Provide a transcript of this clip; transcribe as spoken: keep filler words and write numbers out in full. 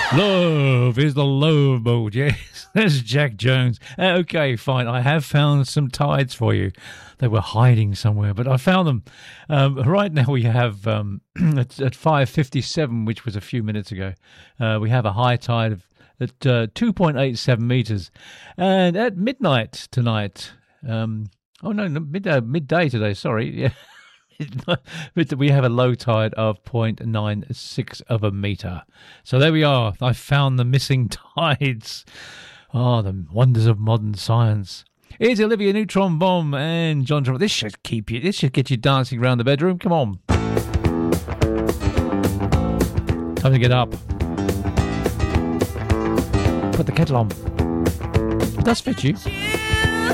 Love is the love boat. Yes, that's Jack Jones. Uh, okay, fine. I have found some tides for you. They were hiding somewhere, but I found them. Um, right now we have, um, at, at five fifty-seven, which was a few minutes ago, uh, we have a high tide of at uh, two point eight seven meters. And at midnight tonight, um, oh no, no mid, uh, midday today, sorry, yeah. But we have a low tide of zero point nine six of a metre. So there we are. I found the missing tides. Oh, the wonders of modern science. Here's Olivia Neutron-Bomb and John Travolta. This should keep you, this should get you dancing around the bedroom. Come on. Time to get up. Put the kettle on. It does fit you.